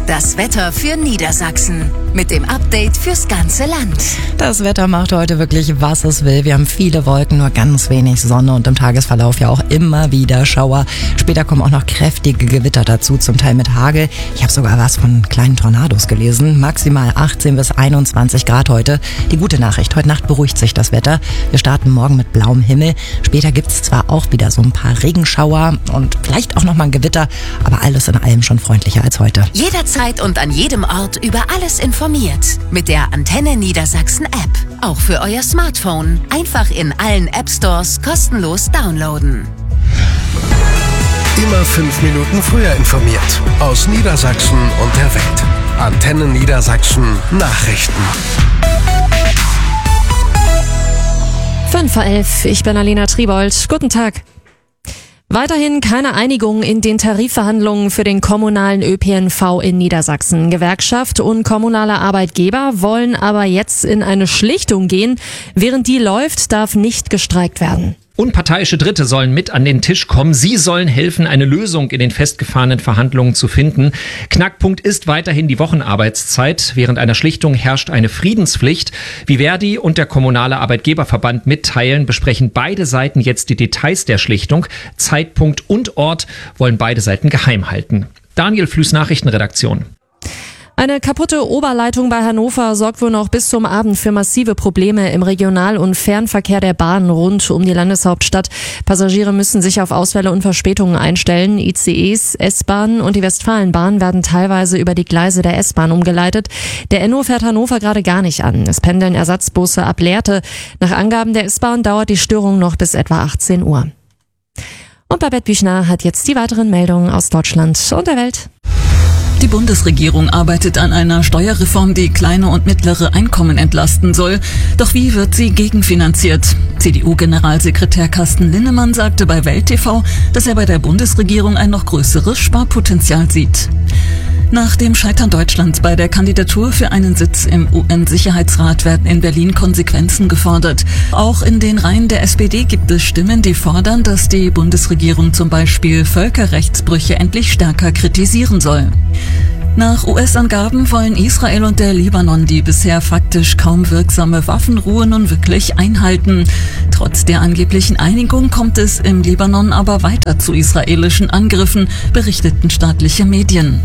Das Wetter für Niedersachsen mit dem Update fürs ganze Land. Das Wetter macht heute wirklich, was es will. Wir haben viele Wolken, nur ganz wenig Sonne und im Tagesverlauf ja auch immer wieder Schauer. Später kommen auch noch kräftige Gewitter dazu, zum Teil mit Hagel. Ich habe sogar was von kleinen Tornados gelesen. Maximal 18 bis 21 Grad heute. Die gute Nachricht, heute Nacht beruhigt sich das Wetter. Wir starten morgen mit blauem Himmel. Später gibt's zwar auch wieder so ein paar Regenschauer und vielleicht auch nochmal ein Gewitter, aber alles in allem schon freundlicher als heute. Jederzeit und an jedem Ort über alles informiert. Mit der Antenne Niedersachsen App. Auch für euer Smartphone. Einfach in allen App Stores kostenlos downloaden. Immer 5 Minuten früher informiert. Aus Niedersachsen und der Welt. Antenne Niedersachsen Nachrichten. 5:11 Uhr, ich bin Alina Triebold. Guten Tag. Weiterhin keine Einigung in den Tarifverhandlungen für den kommunalen ÖPNV in Niedersachsen. Gewerkschaft und kommunale Arbeitgeber wollen aber jetzt in eine Schlichtung gehen. Während die läuft, darf nicht gestreikt werden. Unparteiische Dritte sollen mit an den Tisch kommen. Sie sollen helfen, eine Lösung in den festgefahrenen Verhandlungen zu finden. Knackpunkt ist weiterhin die Wochenarbeitszeit. Während einer Schlichtung herrscht eine Friedenspflicht. Wie Verdi und der Kommunale Arbeitgeberverband mitteilen, besprechen beide Seiten jetzt die Details der Schlichtung. Zeitpunkt und Ort wollen beide Seiten geheim halten. Daniel Flüß, Nachrichtenredaktion. Eine kaputte Oberleitung bei Hannover sorgt wohl noch bis zum Abend für massive Probleme im Regional- und Fernverkehr der Bahn rund um die Landeshauptstadt. Passagiere müssen sich auf Ausfälle und Verspätungen einstellen. ICEs, S-Bahnen und die Westfalenbahn werden teilweise über die Gleise der S-Bahn umgeleitet. Der Enno fährt Hannover gerade gar nicht an. Es pendeln Ersatzbusse ab Lehrte. Nach Angaben der S-Bahn dauert die Störung noch bis etwa 18 Uhr. Und Babette Büchner hat jetzt die weiteren Meldungen aus Deutschland und der Welt. Die Bundesregierung arbeitet an einer Steuerreform, die kleine und mittlere Einkommen entlasten soll. Doch wie wird sie gegenfinanziert? CDU-Generalsekretär Carsten Linnemann sagte bei Welt TV, dass er bei der Bundesregierung ein noch größeres Sparpotenzial sieht. Nach dem Scheitern Deutschlands bei der Kandidatur für einen Sitz im UN-Sicherheitsrat werden in Berlin Konsequenzen gefordert. Auch in den Reihen der SPD gibt es Stimmen, die fordern, dass die Bundesregierung zum Beispiel Völkerrechtsbrüche endlich stärker kritisieren soll. Nach US-Angaben wollen Israel und der Libanon die bisher faktisch kaum wirksame Waffenruhe nun wirklich einhalten. Trotz der angeblichen Einigung kommt es im Libanon aber weiter zu israelischen Angriffen, berichteten staatliche Medien.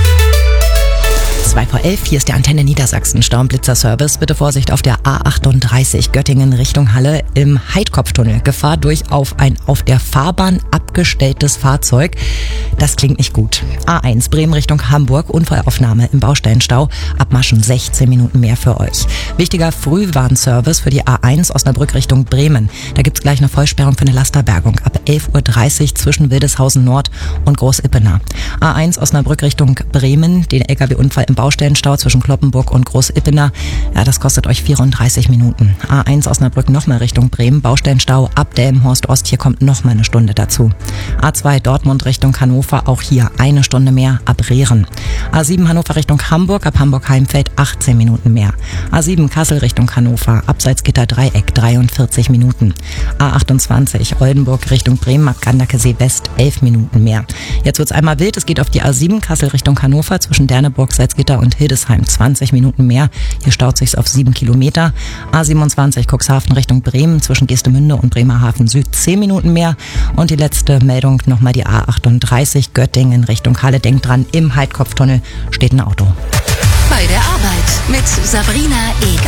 2:11 Uhr, hier ist der Antenne Niedersachsen Staublitzer-Service. Bitte Vorsicht auf der A38 Göttingen Richtung Halle im Heidkopftunnel. Gefahr durch auf ein auf der Fahrbahn abgestelltes Fahrzeug. Das klingt nicht gut. A1 Bremen Richtung Hamburg, Unfallaufnahme im Baustellenstau. Abmaschen 16 Minuten mehr für euch. Wichtiger Frühwarnservice für die A1 Osnabrück Richtung Bremen. Da gibt's gleich eine Vollsperrung für eine Lasterbergung ab 11:30 Uhr zwischen Wildeshausen Nord und Groß-Ippener. A1 Osnabrück Richtung Bremen, den LKW-Unfall im Baustellenstau zwischen Kloppenburg und Groß-Ippener. Ja, das kostet euch 34 Minuten. A1 Osnabrück nochmal Richtung Bremen, Baustellenstau ab Delmenhorst Ost. Hier kommt nochmal eine Stunde dazu. A2 Dortmund Richtung Hannover, auch hier eine Stunde mehr ab Rehren. A7 Hannover Richtung Hamburg, ab Hamburg-Heimfeld 18 Minuten mehr. A7 Kassel Richtung Hannover, ab Salzgitter-Dreieck 43 Minuten. A28 Oldenburg Richtung Bremen, ab Ganderkesee West 11 Minuten mehr. Jetzt wird's einmal wild, es geht auf die A7 Kassel Richtung Hannover zwischen Derneburg, Salzgitter und Hildesheim 20 Minuten mehr. Hier staut sich's auf 7 Kilometer. A27 Cuxhaven Richtung Bremen zwischen Geestemünde und Bremerhaven Süd 10 Minuten mehr. Und die letzte Meldung nochmal die A38 Göttingen Richtung Halle. Denkt dran, im Heidkopftunnel steht ein Auto. Bei der Arbeit mit Sabrina Eger.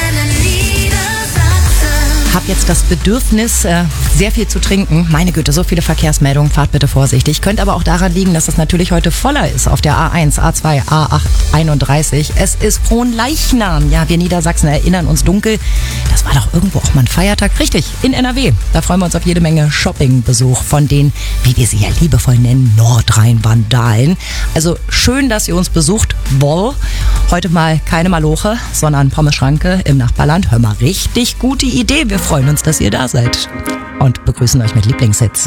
Hab jetzt das Bedürfnis, sehr viel zu trinken. Meine Güte, so viele Verkehrsmeldungen, fahrt bitte vorsichtig. Könnte aber auch daran liegen, dass es natürlich heute voller ist auf der A1, A2, A8, 31. Es ist Fronleichnam. Ja, wir Niedersachsen erinnern uns dunkel. Das war doch irgendwo auch mal ein Feiertag. Richtig, in NRW. Da freuen wir uns auf jede Menge Shoppingbesuch von den, wie wir sie ja liebevoll nennen, Nordrhein-Vandalen. Also schön, dass ihr uns besucht. Woll. Heute mal keine Maloche, sondern Pommes-Schranke im Nachbarland. Hör mal, richtig gute Idee. Wir freuen uns, dass ihr da seid und begrüßen euch mit Lieblingshits.